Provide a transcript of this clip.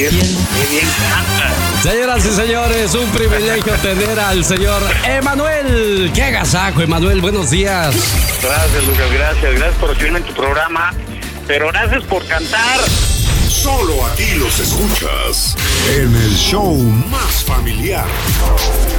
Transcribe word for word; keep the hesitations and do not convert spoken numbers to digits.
Qué bien canta. Señoras y señores, un privilegio tener al señor Emanuel. ¡Qué agasajo, Emanuel! Buenos días. Gracias, Lucas, gracias. Gracias por recibirme en tu programa. Pero gracias por cantar. Solo aquí los escuchas en el show más familiar.